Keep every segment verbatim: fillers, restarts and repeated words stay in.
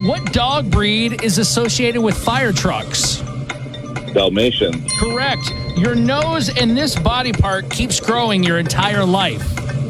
What dog breed is associated with fire trucks? Dalmatian. Correct. Your nose and this body part keeps growing your entire life.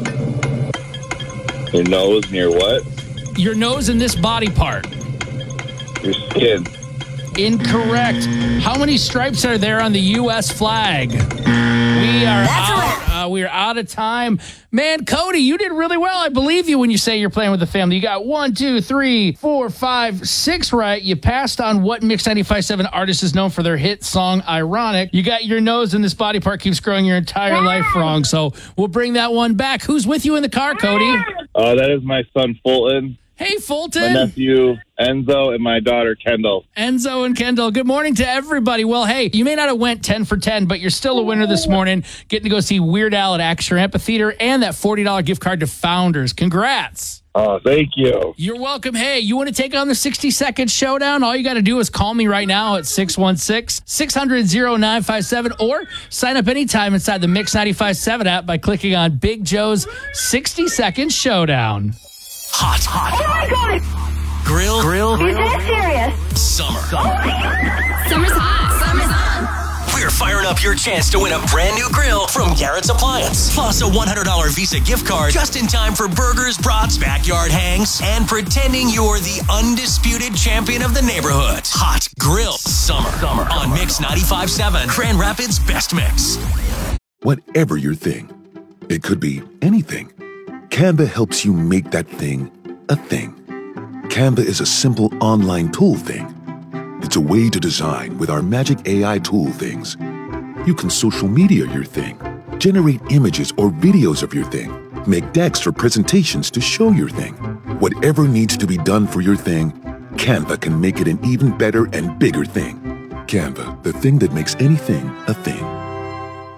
Your nose near what? Your nose and this body part. Your skin. Incorrect. How many stripes are there on the U S flag? We are out. Uh, we are out of time. Man, Cody, you did really well. I believe you when you say you're playing with the family. You got one, two, three, four, five, six right. You passed on what Mix ninety-five point seven artist is known for their hit song, Ironic. You got your nose and this body part keeps growing your entire life wrong. So we'll bring that one back. Who's with you in the car, Cody? Uh, that is my son, Fulton. Hey, Fulton. My nephew, Enzo, and my daughter, Kendall. Enzo and Kendall, good morning to everybody. Well, hey, you may not have went ten for ten, but you're still a winner this morning, getting to go see Weird Al at Actor Amphitheater and that forty dollars gift card to Founders. Congrats. Oh, thank you. You're welcome. Hey, you want to take on the sixty-second showdown? All you got to do is call me right now at six one six, six hundred, oh nine five seven or sign up anytime inside the Mix ninety-five point seven app by clicking on Big Joe's sixty-second showdown. Hot, hot. Oh my God! Grill, grill, Is that serious? summer. Oh my God! Summer's hot. Summer's on. We're firing up your chance to win a brand new grill from Garrett's Appliance. Plus a one hundred dollars Visa gift card just in time for burgers, brats, backyard hangs, and pretending you're the undisputed champion of the neighborhood. Hot Grill Summer, summer. on Mix ninety-five point seven, Grand Rapids Best Mix. Whatever your thing, it could be anything. Canva helps you make that thing a thing. Canva is a simple online tool thing. It's a way to design with our magic A I tool things. You can social media your thing, generate images or videos of your thing, make decks or presentations to show your thing. Whatever needs to be done for your thing, Canva can make it an even better and bigger thing. Canva, the thing that makes anything a thing.